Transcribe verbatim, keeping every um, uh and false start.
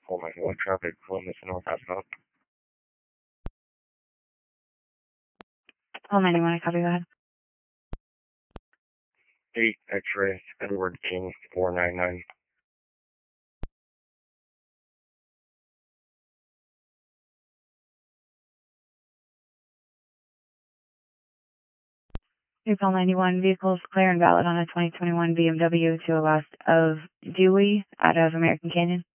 four nine one traffic, Columbus and North Outbound. Call ninety-one, I copy that. eight X-ray, Edward King, four nine nine. Call ninety-one, vehicles clear and valid on a twenty twenty-one B M W to the west of Dewey out of American Canyon.